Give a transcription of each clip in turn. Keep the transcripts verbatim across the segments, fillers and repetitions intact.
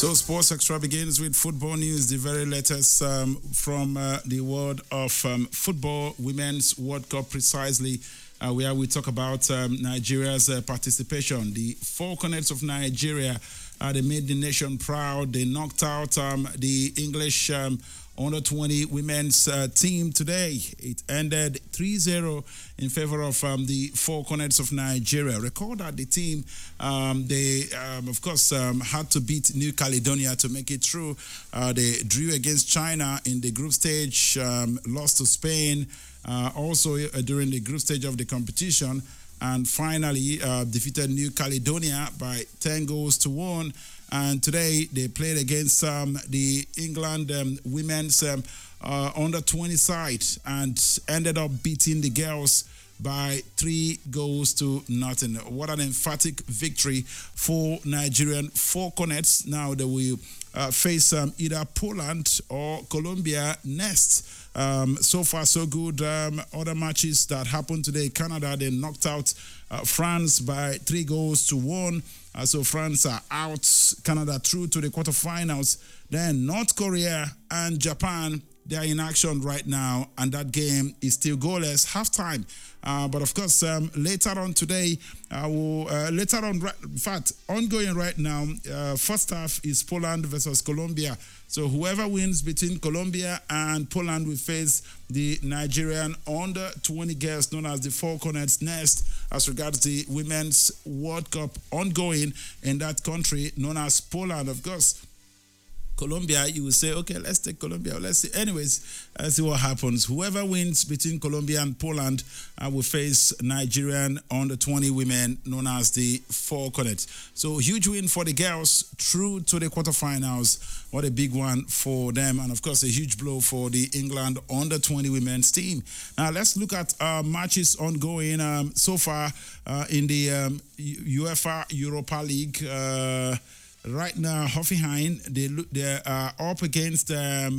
So Sports Extra begins with football news, the very latest um, from uh, the world of um, football, Women's World Cup precisely, uh, where we talk about um, Nigeria's uh, participation. The Falconets of Nigeria, uh, they made the nation proud. They knocked out um, the English um, under twenty women's uh, team today. It ended three zero in favor of um, the Falconets of Nigeria. Recall that the team, um, they, um, of course, um, had to beat New Caledonia to make it through. Uh, they drew against China in the group stage, um, lost to Spain, uh, also uh, during the group stage of the competition, and finally uh, defeated New Caledonia by ten goals to one. And today they played against um, the England um, women's um, uh, under twenty side and ended up beating the girls by three goals to nothing. What an emphatic victory for Nigerian Falconets. Now they will uh, face um, either Poland or Colombia next. Um, so far, so good. Um, other matches that happened today: Canada, they knocked out uh, France by three goals to one. Uh, so France are out. Canada through to the quarterfinals. Then North Korea and Japan, they are in action right now, and that game is still goalless, halftime. Uh, but of course, um, later on today, uh, we'll, uh, later on, in fact, ongoing right now, uh, first half is Poland versus Colombia. So whoever wins between Colombia and Poland will face the Nigerian under twenty girls known as the Falconets next as regards the Women's World Cup ongoing in that country known as Poland. Of course, Colombia, you will say, okay, let's take Colombia. Let's see. Anyways, let's see what happens. Whoever wins between Colombia and Poland uh, will face Nigerian under twenty women known as the Falconets. So huge win for the girls through to the quarterfinals. What a big one for them. And of course, a huge blow for the England under twenty women's team. Now, let's look at uh, matches ongoing um, so far uh, in the um, UEFA Europa League. Uh, Right now, Hoffenheim, they look, they are up against um,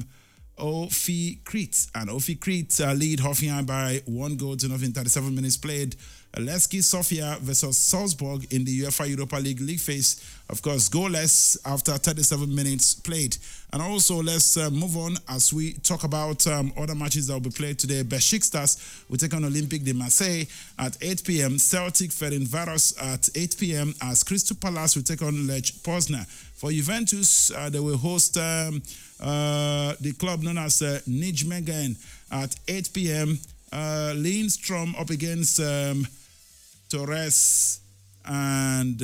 O F I Crete. And O F I Crete uh, lead Hoffenheim by one goal to nothing, thirty-seven minutes played. Levski Sofia versus Salzburg in the UEFA Europa League league phase. Of course, goalless after thirty-seven minutes played. And also, let's uh, move on as we talk about um, other matches that will be played today. Besiktas will take on Olympique de Marseille at eight p.m. Celtic Ferencváros at eight p.m. as Crystal Palace will take on Lech Poznan. For Juventus, uh, they will host um, uh, the club known as uh, Nijmegen at eight p.m. Uh, Lindstrom up against um, Torres, and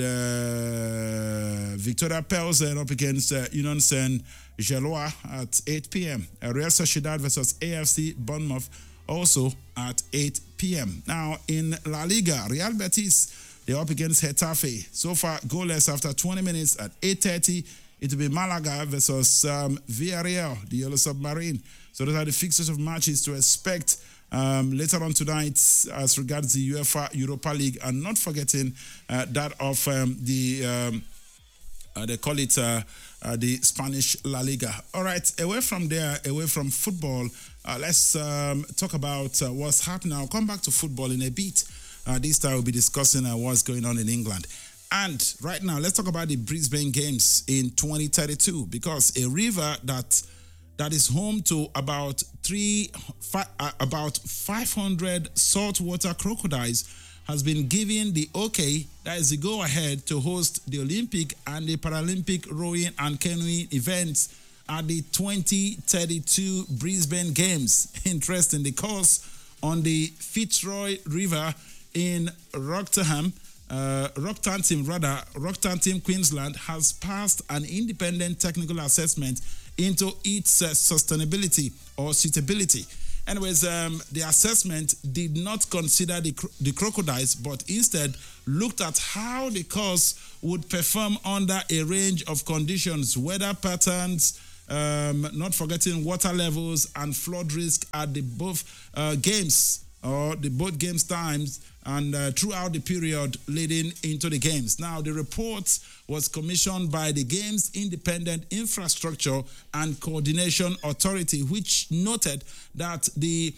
uh, Victoria Pelzen up against uh, Union Saint-Gilloise at eight p.m. Uh, Real Sociedad versus A F C Bournemouth also at eight p.m. Now in La Liga, Real Betis, they're up against Getafe. So far, goalless after twenty minutes at eight thirty. It will be Malaga versus um, Villarreal, the Yellow Submarine. So those are the fixtures of matches to expect Um, later on tonight as regards the UEFA Europa League, and not forgetting uh, that of um, the, um, uh, they call it uh, uh, the Spanish La Liga. All right, away from there, away from football, uh, let's um, talk about uh, what's happening. I'll come back to football in a bit. Uh, this time we'll be discussing uh, what's going on in England. And right now, let's talk about the Brisbane Games in twenty thirty-two, because a river that that is home to about three, fi- uh, about five hundred saltwater crocodiles has been given the okay, that is the go-ahead to host the Olympic and the Paralympic rowing and canoeing events at the twenty thirty-two Brisbane Games. Interesting, the course on the Fitzroy River in Rockingham, uh, Rockhampton, rather, Rockhampton, Queensland, has passed an independent technical assessment into its uh, sustainability or suitability. Anyways, um, the assessment did not consider the, cro- the crocodiles, but instead looked at how the course would perform under a range of conditions, weather patterns, um, not forgetting water levels and flood risk at the both uh, games or the both games times and uh, throughout the period leading into the games. Now, the report was commissioned by the Games Independent Infrastructure and Coordination Authority, which noted that the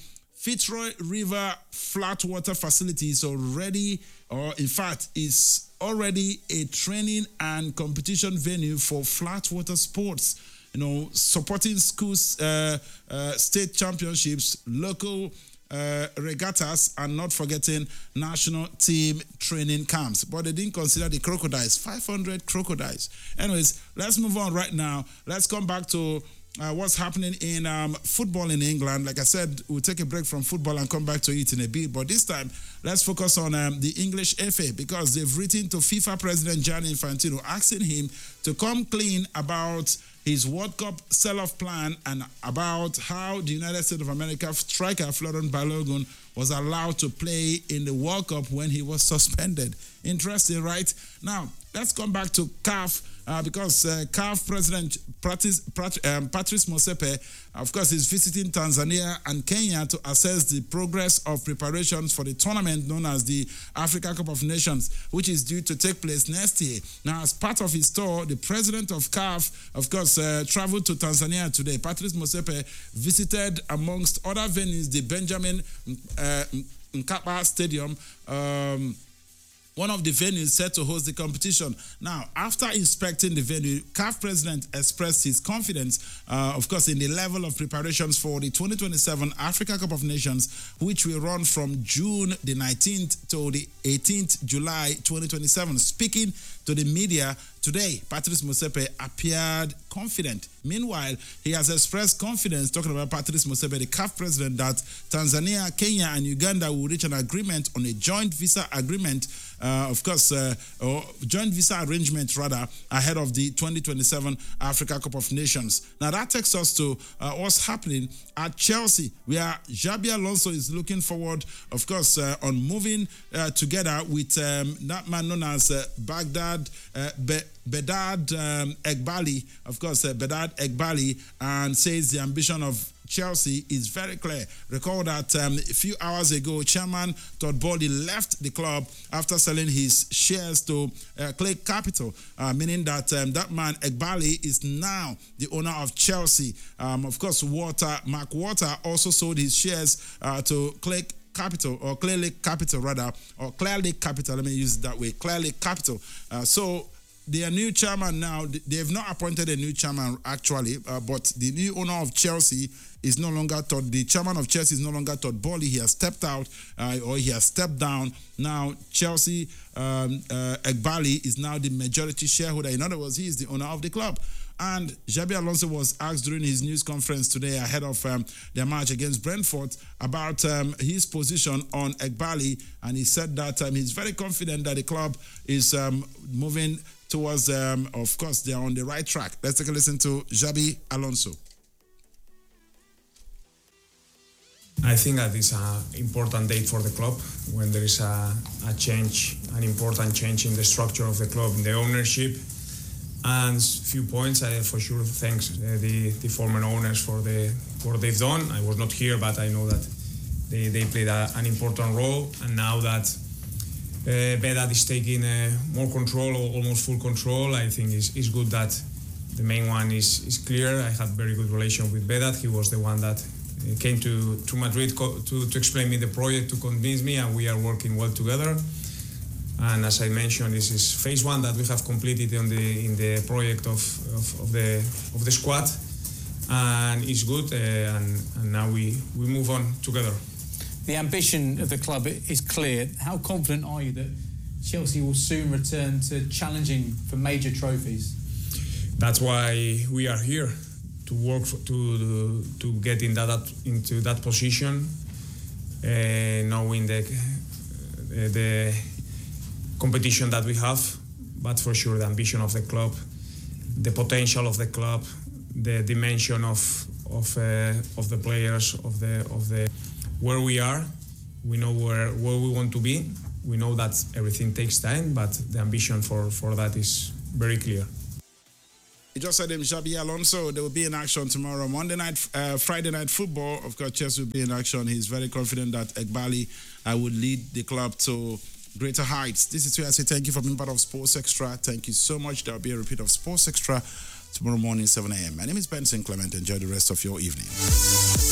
Fitzroy River Flatwater Facility is already, or in fact, is already a training and competition venue for flatwater sports. You know, supporting schools, uh, uh, state championships, local uh, regattas, and not forgetting national team training camps. But they didn't consider the crocodiles, five hundred crocodiles. Anyways, let's move on right now. Let's come back to Uh, what's happening in um, football in England. Like I said, we'll take a break from football and come back to it in a bit. But this time, let's focus on um, the English F A, because they've written to FIFA President Gianni Infantino asking him to come clean about his World Cup sell-off plan and about how the United States of America striker Florent Balogun was allowed to play in the World Cup when he was suspended. Interesting, right? Now, let's come back to C A F. Uh, because uh, C A F President Patrice, um, Patrice Motsepe, of course, is visiting Tanzania and Kenya to assess the progress of preparations for the tournament known as the Africa Cup of Nations, which is due to take place next year. Now, as part of his tour, the president of C A F, of course, uh, traveled to Tanzania today. Patrice Motsepe visited, amongst other venues, the Benjamin uh, Mkapa Stadium, um, one of the venues set to host the competition. Now, after inspecting the venue, C A F president expressed his confidence, uh, of course, in the level of preparations for the twenty twenty-seven Africa Cup of Nations, which will run from June the nineteenth to the eighteenth July twenty twenty-seven. Speaking to the media today, Patrice Motsepe appeared confident. Meanwhile, he has expressed confidence, talking about Patrice Motsepe, the C A F president, that Tanzania, Kenya, and Uganda will reach an agreement on a joint visa agreement, uh, of course, uh, or joint visa arrangement, rather, ahead of the twenty twenty-seven Africa Cup of Nations. Now, that takes us to uh, what's happening at Chelsea, where Xabi Alonso is looking forward, of course, uh, on moving uh, together with um, that man known as uh, Baghdad, uh, Be Bedad um, Egbali, of course, uh, Bedad Egbali, and says the ambition of Chelsea is very clear. Recall that um, a few hours ago, Chairman Todd Boehly left the club after selling his shares to uh, Clay Capital, uh, meaning that um, that man, Egbali, is now the owner of Chelsea. Um, of course, Walter, Mark Walter also sold his shares uh, to Clay Capital, or Clear Lake Capital, rather, or Clear Lake Capital, let me use it that way, Clear Lake Capital. Uh, so, their new chairman now, they have not appointed a new chairman actually, uh, but the new owner of Chelsea is no longer Todd, the chairman of Chelsea is no longer Todd Boehly. He has stepped out uh, or he has stepped down. Now, Chelsea, um, uh, Egbali is now the majority shareholder. In other words, he is the owner of the club. And Xabi Alonso was asked during his news conference today ahead of um, their match against Brentford about um, his position on Egbali, and he said that um, he's very confident that the club is um, moving towards, um, of course, they are on the right track. Let's take a listen to Xabi Alonso. I think that it's an important date for the club when there is a, a change, an important change in the structure of the club, in the ownership. And a few points, I for sure thanks uh, the, the former owners for the what they've done. I was not here, but I know that they, they played a, an important role. And now that uh, Bedad is taking uh, more control, or almost full control, I think it's, it's good that the main one is, is clear. I had very good relation with Bedad. He was the one that uh, came to, to Madrid co to, to explain me the project, to convince me, and we are working well together. And as I mentioned, this is phase one that we have completed on the in the project of, of, of the of the squad, and it's good. Uh, and, and now we, we move on together. The ambition of the club is clear. How confident are you that Chelsea will soon return to challenging for major trophies? That's why we are here, to work for, to to get in that into that position, uh, knowing the the. competition that we have, but for sure the ambition of the club, the potential of the club, the dimension of of uh, of the players, of the of the where we are. We know where where we want to be. We know that everything takes time, but the ambition for for that is very clear. You just said him, Xabi Alonso. They will be in action tomorrow, Monday night, uh, Friday night football. Of course, Chelsea will be in action. He's very confident that Egbali uh, would lead the club to greater heights. This is where I say thank you for being part of Sports Extra. Thank you so much. There will be a repeat of Sports Extra tomorrow morning, seven A M My name is Benson Clement. Enjoy the rest of your evening.